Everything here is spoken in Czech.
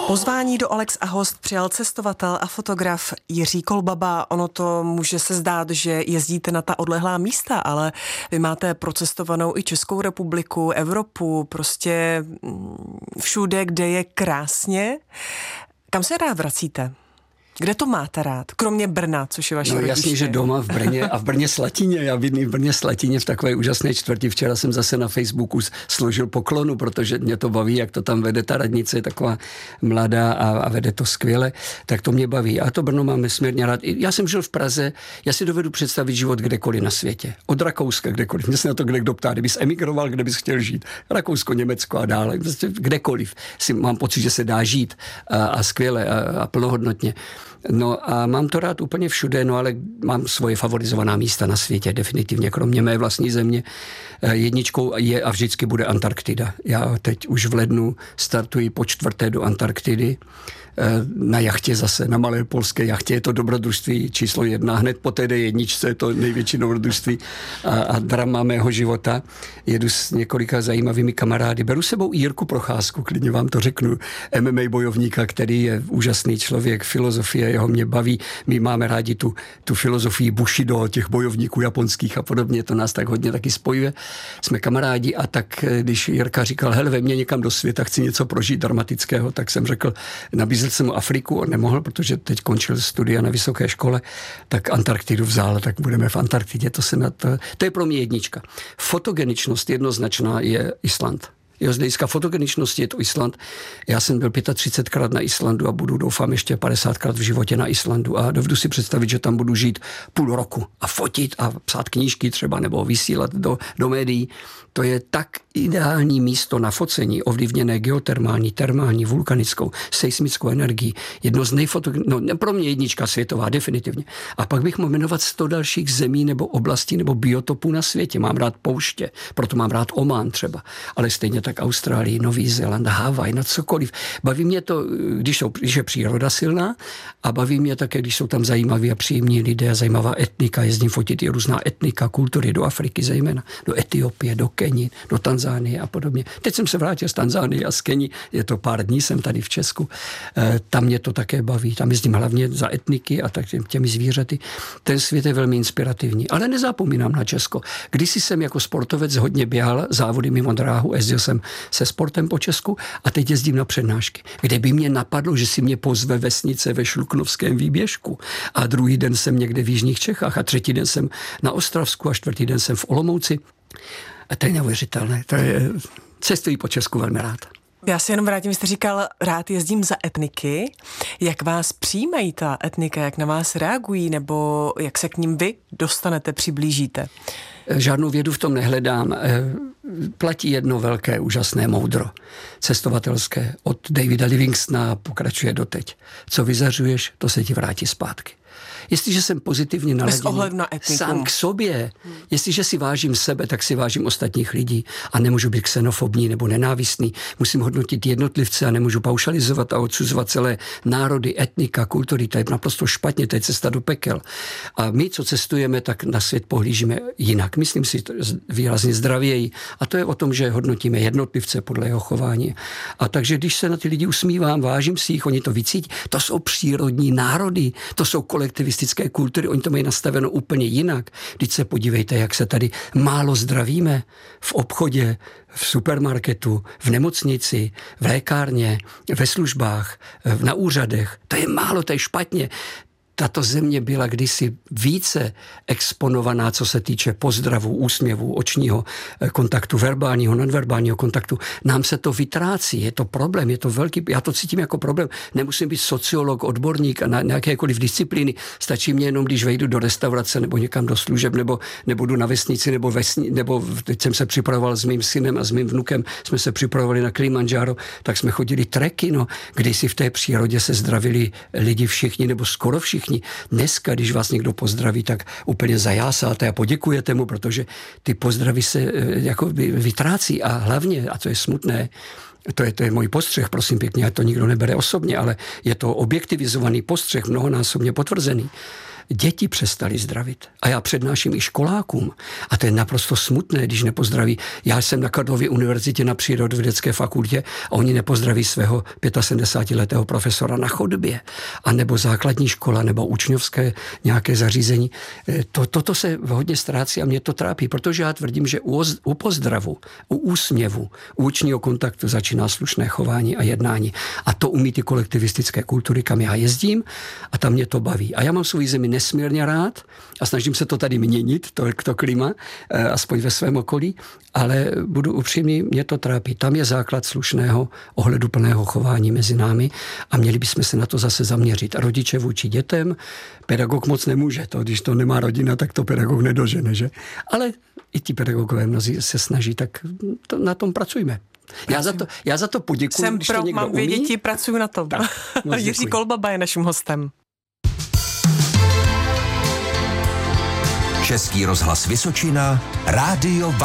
Pozvání do Alex a host přijal cestovatel a fotograf Jiří Kolbaba. Ono to může se zdát, že jezdíte na ta odlehlá místa, ale vy máte procestovanou i Českou republiku, Evropu, prostě všude, kde je krásně. Kam se rád vracíte? Kde to máte rád? Kromě Brna, což je vaše rodiště. Jasně, že doma v Brně a v Brně Slatině. Já bydlím v Brně Slatině v takové úžasné čtvrti. Včera jsem zase na Facebooku složil poklonu, protože mě to baví, jak to tam vede. Ta radnice je taková mladá a vede to skvěle. Tak to mě baví. A to Brno mám nesmírně rád. Já jsem žil v Praze, já si dovedu představit život kdekoliv na světě. Od Rakouska kdekoliv. Mě se na to kdo ptá, kdybys emigroval, kde bys chtěl žít. Rakousko, Německo a dále. Kdekoliv. Mám pocit, že se dá žít a skvěle a plnohodnotně. No a mám to rád úplně všude, no ale mám svoje favorizovaná místa na světě, definitivně, kromě mé vlastní země. Jedničkou je a vždycky bude Antarktida. Já teď už v lednu startuji po 4. do Antarktidy. Na jachtě zase, na malé polské jachtě, je to dobrodružství číslo 1. Hned po té D1 je to největší dobrodružství a drama mého života. Jedu s několika zajímavými kamarády. Beru sebou i Jirku Procházku, klidně vám to řeknu, MMA bojovníka, který je úžasný člověk, filozofie, jeho mě baví. My máme rádi tu filozofii Bushido, těch bojovníků japonských a podobně, to nás tak hodně taky spojuje. Jsme kamarádi a tak, když Jirka říkal, hele, ve mně někam do světa, chci něco prožít dramatického, tak jsem řekl, nabízel jsem mu Afriku, on nemohl, protože teď končil studia na vysoké škole, tak Antarktidu vzal, tak budeme v Antarktidě, to je pro mě jednička. Fotogeničnost jednoznačná je Island. Z hlediska fotogeničnosti je to Island. Já jsem byl 35krát na Islandu a budu, doufám, ještě 50krát v životě na Islandu a dovedu si představit, že tam budu žít půl roku a fotit a psát knížky třeba nebo vysílat do médií. To je tak ideální místo na focení, ovlivněné geotermální, termální, vulkanickou, seismickou energií. Jedno z pro mě jednička světová, definitivně. A pak bych mohl jmenovat 100 dalších zemí nebo oblastí nebo biotopů na světě. Mám rád pouště, proto mám rád Oman třeba, ale stejně tak Austrálii, Nový Zéland, Havaj, na cokoliv. Baví mě to, když je příroda silná a baví mě také, když jsou tam zajímaví a příjemní lidé, zajímavá etnika, jezdím fotit i různá etnika, kultury do Afriky zejména, do Etiopie, do Keni, do Tanzánie a podobně. Teď jsem se vrátil z Tanzánie a z Keni, je to pár dní, jsem tady v Česku, tam mě to také baví, tam jezdím hlavně za etniky a tak těmi zvířaty. Ten svět je velmi inspirativní, ale nezapomínám na Česko. Kdysi jsem jako sportovec hodně běhal závody mimo dráhu, jezdil jsem se sportem po Česku a teď jezdím na přednášky, kde by mě napadlo, že si mě pozve vesnice ve Šluknovském výběžku a druhý den jsem někde v jižních Čechách a třetí den jsem na Ostravsku a čtvrtý den jsem v Olomouci. A to je neuvěřitelné. To je cestuji po Česku velmi rád. Já si jenom vrátím, jste říkal, rád jezdím za etniky. Jak vás přijímají ta etnika, jak na vás reagují, nebo jak se k ním vy dostanete, přiblížíte? Žádnou vědu v tom nehledám. Platí jedno velké, úžasné moudro cestovatelské. Od Davida Livingstona pokračuje doteď. Co vyzařuješ, to se ti vrátí zpátky. Jestliže jsem pozitivně naladěný sám k sobě, jestliže si vážím sebe, tak si vážím ostatních lidí a nemůžu být xenofobní nebo nenávistný. Musím hodnotit jednotlivce a nemůžu paušalizovat a odsuzovat celé národy, etnika, kultury. To je naprosto špatně, to je cesta do pekel. A my, co cestujeme, tak na svět pohlížíme jinak. Myslím si výrazně zdravěji. A to je o tom, že hodnotíme jednotlivce podle jeho chování. A takže když se na ty lidi usmívám, vážím si jich, oni to vycítí. To jsou přírodní národy, to jsou kolektivistické kultury, oni to mají nastaveno úplně jinak. Vždyť se podívejte, jak se tady málo zdravíme v obchodě, v supermarketu, v nemocnici, v lékárně, ve službách, na úřadech. To je málo, to je špatně. Tato země byla kdysi více exponovaná, co se týče pozdravů, úsměvů, očního kontaktu, verbálního, nonverbálního kontaktu. Nám se to vytrácí, je to problém, je to velký, já to cítím jako problém. Nemusím být sociolog, odborník a na jakékoliv disciplíny. Stačí mě jenom, když vejdu do restaurace nebo někam do služeb, nebo jdu na vesnici, nebo teď jsem se připravoval s mým synem a s mým vnukem, jsme se připravovali na Kilimanjaro, tak jsme chodili treky, kdysi v té přírodě se zdravili lidi všichni, nebo skoro všichni. Dneska, když vás někdo pozdraví, tak úplně zajásáte a poděkujete mu, protože ty pozdravy se jako vytrácí a hlavně, a to je smutné, to je můj postřeh, prosím pěkně, a to nikdo nebere osobně, ale je to objektivizovaný postřeh, mnohonásobně potvrzený. děti přestali zdravit. A já přednáším i školákům. A to je naprosto smutné, když nepozdraví. Já jsem na Karlově univerzitě na přírodovědecké fakultě a oni nepozdraví svého 75letého profesora na chodbě. A nebo základní škola, nebo učňovské nějaké zařízení. Toto se hodně ztrácí a mě to trápí, protože já tvrdím, že u pozdravu, u úsměvu, u učního kontaktu začíná slušné chování a jednání. A to umí ty kolektivistické kultury, kam já jezdím a tam mě to baví. A já mám svou zemi nesmírně rád a snažím se to tady měnit, to klima, aspoň ve svém okolí, ale budu upřímný, mě to trápí. Tam je základ slušného, ohleduplného chování mezi námi a měli bychom se na to zase zaměřit. A rodiče vůči dětem, pedagog moc nemůže. Když to nemá rodina, tak to pedagog nedožene, že? Ale i ti pedagogové mnozí se snaží, tak na tom pracujme. Já za to poděkuji, jsem když to někdo mám 2 děti, pracuji na tom. Jiří Kolbaba je naším hostem. Český rozhlas Vysočina, Rádio